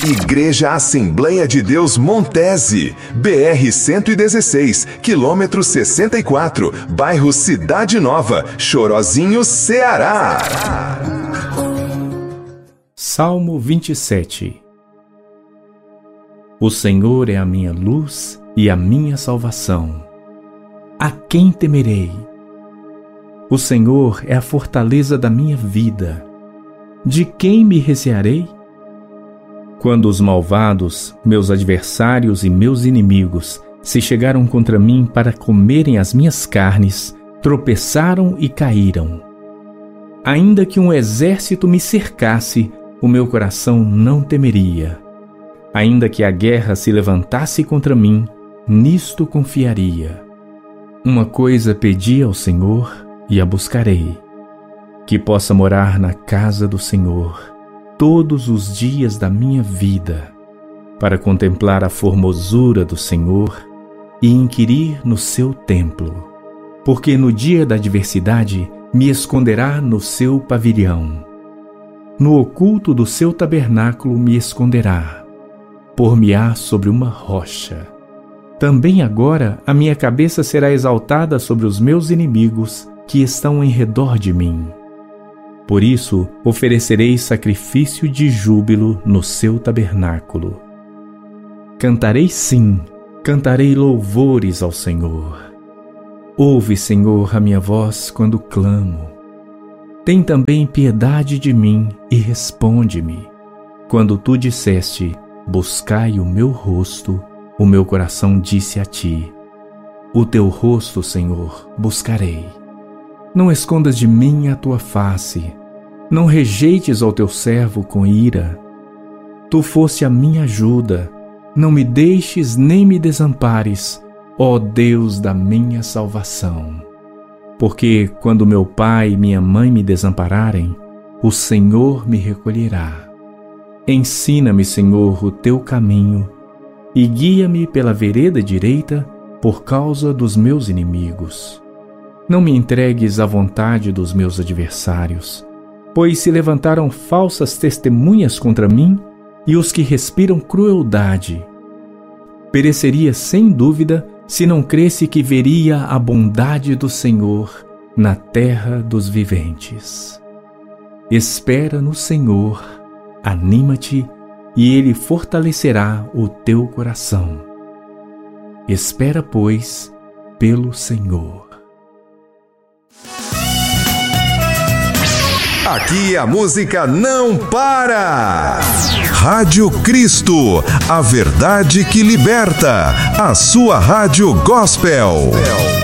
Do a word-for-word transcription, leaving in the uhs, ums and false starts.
Igreja Assembleia de Deus Montese, B R cento e dezesseis, quilômetro sessenta e quatro, bairro Cidade Nova, Chorozinho, Ceará. Salmo vinte e sete. O Senhor é a minha luz e a minha salvação. A quem temerei? O Senhor é a fortaleza da minha vida. De quem me recearei? Quando os malvados, meus adversários e meus inimigos, se chegaram contra mim para comerem as minhas carnes, tropeçaram e caíram. Ainda que um exército me cercasse, o meu coração não temeria. Ainda que a guerra se levantasse contra mim, nisto confiaria. Uma coisa pedi ao Senhor e a buscarei, que possa morar na casa do Senhor todos os dias da minha vida, para contemplar a formosura do Senhor e inquirir no seu templo, porque no dia da adversidade me esconderá no seu pavilhão. No oculto do seu tabernáculo me esconderá, por-me-á sobre uma rocha. Também agora a minha cabeça será exaltada sobre os meus inimigos que estão em redor de mim. Por isso oferecerei sacrifício de júbilo no seu tabernáculo. Cantarei sim, cantarei louvores ao Senhor. Ouve, Senhor, a minha voz quando clamo. Tem também piedade de mim e responde-me. Quando tu disseste, buscai o meu rosto, o meu coração disse a ti, o teu rosto, Senhor, buscarei. Não escondas de mim a tua face, não rejeites ao teu servo com ira. Tu foste a minha ajuda, não me deixes nem me desampares, ó Deus da minha salvação. Porque quando meu pai e minha mãe me desampararem, o Senhor me recolherá. Ensina-me, Senhor, o teu caminho e guia-me pela vereda direita por causa dos meus inimigos. Não me entregues à vontade dos meus adversários, pois se levantaram falsas testemunhas contra mim e os que respiram crueldade. Pereceria sem dúvida se não cresse que veria a bondade do Senhor na terra dos viventes. Espera no Senhor, anima-te, e Ele fortalecerá o teu coração. Espera, pois, pelo Senhor. Aqui a música não para! Rádio Cristo, a verdade que liberta, a sua rádio gospel.